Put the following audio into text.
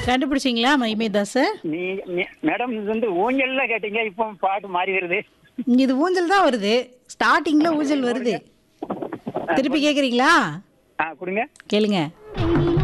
கண்டுபிடிச்சிங்களா மைமேதாஸ்? Madam இது வந்து ஊஞ்சல்ல கேட்டீங்க, இப்போ பாட்டு மாறி வருது. இது ஊஞ்சல் தான் வருது. ஸ்டார்டிங்ல ஊஞ்சல் வருது. திருப்பி கேக்குறீங்களா? கொடுங்க. கேளுங்க.